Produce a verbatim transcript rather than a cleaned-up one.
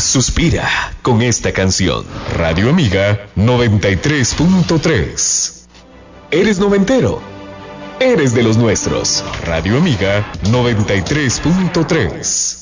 suspira con esta canción. Radio Amiga noventa y tres punto tres. ¿Eres noventero? Eres de los nuestros. Radio Amiga noventa y tres punto tres.